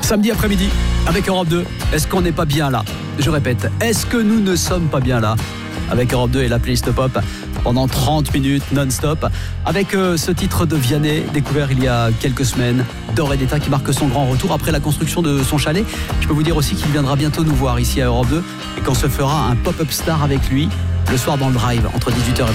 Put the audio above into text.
Samedi après-midi avec Europe 2. Est-ce qu'on n'est pas bien là? Je répète, est-ce que nous ne sommes pas bien là? Avec Europe 2 et la playlist pop pendant 30 minutes non-stop. Avec ce titre de Vianney, découvert il y a quelques semaines, Doré d'État qui marque son grand retour après la construction de son chalet. Je peux vous dire aussi qu'il viendra bientôt nous voir ici à Europe 2 et qu'on se fera un pop-up star avec lui le soir dans le drive entre 18h et 20h.